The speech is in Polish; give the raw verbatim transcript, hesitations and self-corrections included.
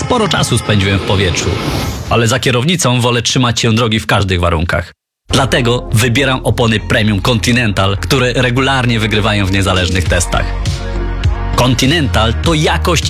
Sporo czasu spędziłem w powietrzu, ale za kierownicą wolę trzymać się drogi w każdych warunkach. Dlatego wybieram opony Premium Continental, które regularnie wygrywają w niezależnych testach. Continental to jakość